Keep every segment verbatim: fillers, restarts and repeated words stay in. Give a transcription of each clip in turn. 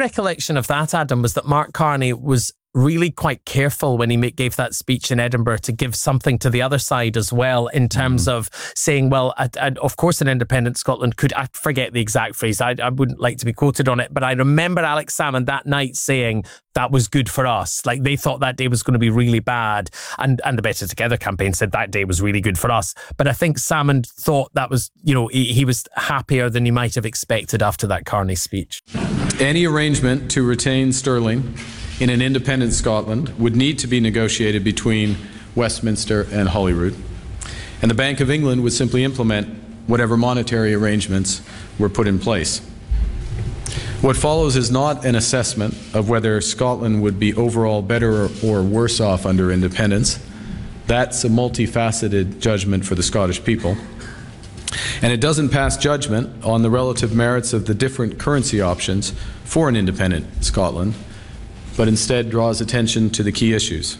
recollection of that, Adam, was that Mark Carney was really quite careful when he make, gave that speech in Edinburgh to give something to the other side as well, in terms mm. of saying, well, I, I, of course an independent Scotland could, I forget the exact phrase, I, I wouldn't like to be quoted on it, but I remember Alex Salmond that night saying that was good for us. Like, they thought that day was going to be really bad. And, and the Better Together campaign said that day was really good for us. But I think Salmond thought that was, you know, he, he was happier than you might have expected after that Carney speech. Any arrangement to retain sterling in an independent Scotland would need to be negotiated between Westminster and Holyrood. And the Bank of England would simply implement whatever monetary arrangements were put in place. What follows is not an assessment of whether Scotland would be overall better or worse off under independence. That's a multifaceted judgment for the Scottish people. And it doesn't pass judgment on the relative merits of the different currency options for an independent Scotland, but instead draws attention to the key issues.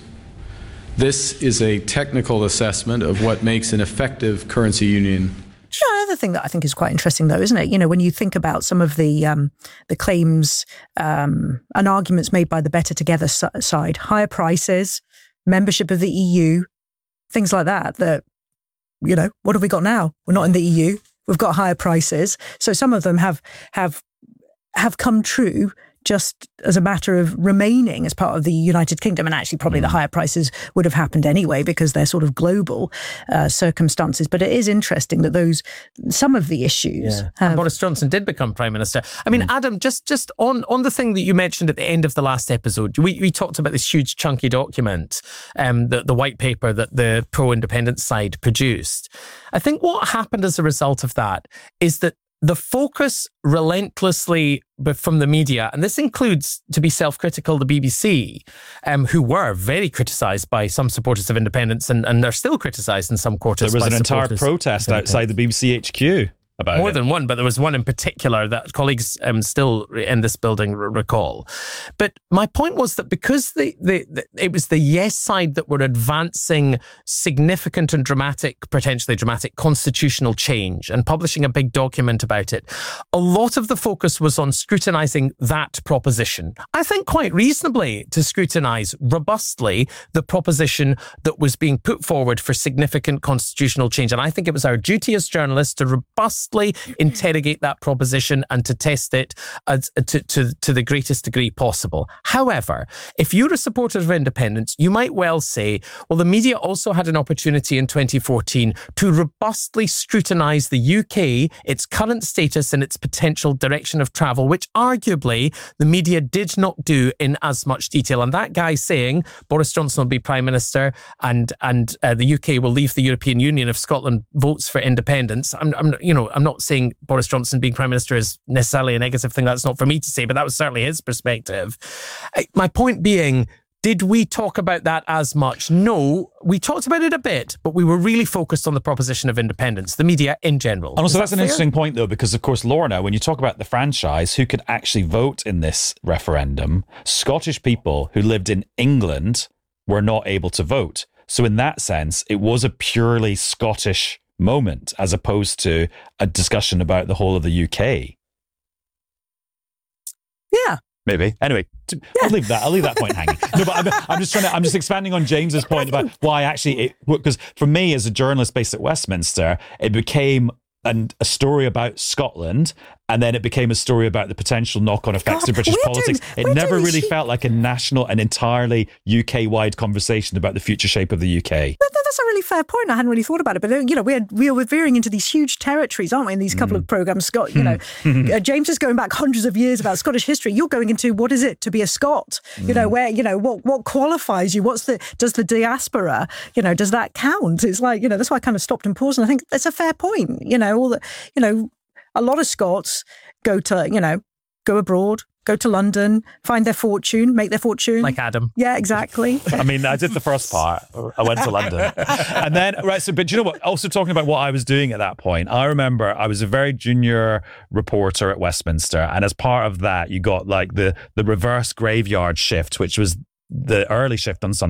This is a technical assessment of what makes an effective currency union. Another thing that I think is quite interesting, though, isn't it? You know, when you think about some of the um, the claims um, and arguments made by the Better Together side, higher prices, membership of the E U, things like that, that, you know, what have we got now? We're not in the E U. We've got higher prices. So some of them have have have come true just as a matter of remaining as part of the United Kingdom. And actually probably mm. the higher prices would have happened anyway because they're sort of global uh, circumstances. But it is interesting that those, some of the issues... Yeah. Have, and Boris Johnson did become Prime Minister. I mean, mm. Adam, just just on, on the thing that you mentioned at the end of the last episode, we, we talked about this huge chunky document, um, the, the white paper that the pro-independence side produced. I think what happened as a result of that is that the focus relentlessly from the media, and this includes, to be self-critical, the B B C, um, who were very criticised by some supporters of independence, and, and are still criticised in some quarters. There was by an entire protest outside the B B C H Q about More it. than one, but there was one in particular that colleagues um, still in this building r- recall. But my point was that because the, the, the it was the yes side that were advancing significant and dramatic, potentially dramatic constitutional change and publishing a big document about it, a lot of the focus was on scrutinising that proposition. I think quite reasonably to scrutinise robustly the proposition that was being put forward for significant constitutional change. And I think it was our duty as journalists to robustly interrogate that proposition and to test it as, to, to, to the greatest degree possible. However, if you're a supporter of independence, you might well say, well, the media also had an opportunity in twenty fourteen to robustly scrutinise the U K, its current status and its potential direction of travel, which arguably the media did not do in as much detail. And that guy saying Boris Johnson will be Prime Minister and, and uh, the U K will leave the European Union if Scotland votes for independence, I'm, I'm you know, I'm not saying Boris Johnson being Prime Minister is necessarily a negative thing. That's not for me to say, but that was certainly his perspective. My point being, did we talk about that as much? No, we talked about it a bit, but we were really focused on the proposition of independence, the media in general. And also, that that's an fair? interesting point, though, because, of course, Lorna, when you talk about the franchise, who could actually vote in this referendum, Scottish people who lived in England were not able to vote. So in that sense, it was a purely Scottish moment as opposed to a discussion about the whole of the U K. Yeah. Maybe. Anyway, yeah. I'll leave that. I'll leave that point hanging. No, but I'm, I'm just trying to. I'm just expanding on James's point about why actually it. Because for me, as a journalist based at Westminster, it became an, a story about Scotland, and then it became a story about the potential knock-on effects God, of British politics. Doing, it never really she... felt like a national and entirely U K-wide conversation about the future shape of the U K. That, that's a really fair point. I hadn't really thought about it, but you know, we had, we are veering into these huge territories, aren't we? In these couple mm. of programs, Scott. You know, uh, James is going back hundreds of years about Scottish history. You're going into what is it to be a Scot? Mm. You know, where you know what what qualifies you? What's the does the diaspora? You know, does that count? It's like you know that's why I kind of stopped and paused, and I think that's a fair point. You know, all the you know, a lot of Scots go to you know go abroad. Go to London, find their fortune, make their fortune. Like Adam. Yeah, exactly. I mean, I did the first part. I went to London. And then, right, so, but you know what? Also talking about what I was doing at that point, I remember I was a very junior reporter at Westminster. And as part of that, you got like the, the reverse graveyard shift, which was the early shift on Sunday.